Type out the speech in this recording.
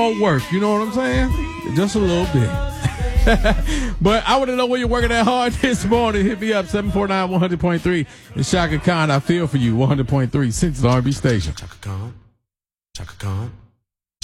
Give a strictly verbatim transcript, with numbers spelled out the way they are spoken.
work. You know what I'm saying? Just a little bit. But I want to know where you're working that hard this morning. Hit me up, seven four nine, one hundred point three. It's Shaka Khan. I feel for you, one hundred point three, Central R and B Station. Chaka Khan. Chaka Khan.